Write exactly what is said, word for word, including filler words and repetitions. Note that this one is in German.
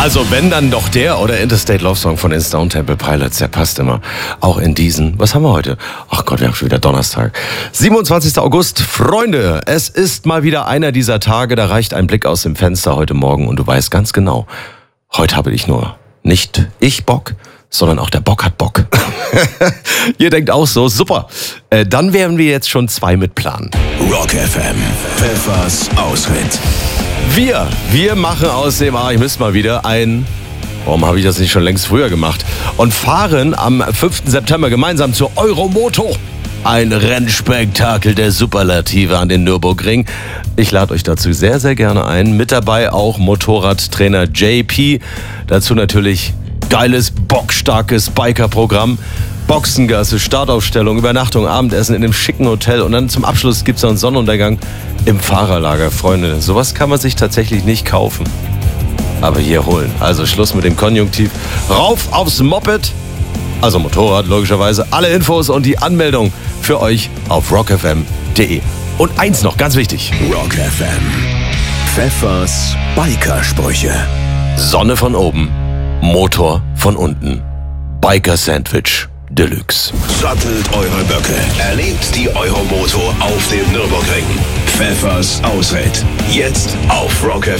Also wenn dann doch der oder Interstate Love Song von den Stone Temple Pilots, der passt immer. Auch in diesen, was haben wir heute? Ach Gott, wir haben schon wieder Donnerstag. siebenundzwanzigster August, Freunde, es ist mal wieder einer dieser Tage, da reicht ein Blick aus dem Fenster heute Morgen und du weißt ganz genau, heute habe ich nur nicht ich Bock, sondern auch der Bock hat Bock. Ihr denkt auch so, super. Äh, dann wären wir jetzt schon zwei mit Plan. Rock F M, Pfeffers Ausritt. Wir, wir machen aus dem, ah, ich müsste mal wieder ein, warum habe ich das nicht schon längst früher gemacht, und fahren am fünften September gemeinsam zur Euromoto. Ein Rennspektakel der Superlative an den Nürburgring. Ich lade euch dazu sehr, sehr gerne ein. Mit dabei auch Motorradtrainer J P. Dazu natürlich geiles, bockstarkes Biker-Programm. Boxengasse, Startaufstellung, Übernachtung, Abendessen in einem schicken Hotel und dann zum Abschluss gibt es noch einen Sonnenuntergang im Fahrerlager. Freunde, sowas kann man sich tatsächlich nicht kaufen. Aber hier holen. Also Schluss mit dem Konjunktiv. Rauf aufs Moped, also Motorrad logischerweise. Alle Infos und die Anmeldung für euch auf rock f m punkt d e. Und eins noch, ganz wichtig. Rock F M, Pfeffers Biker-Sprüche. Sonne von oben, Motor von unten. Biker Sandwich Deluxe. Sattelt eure Böcke. Erlebt die Euromoto auf dem Nürburgring. Pfeffers Ausritt. Jetzt auf Rock F M.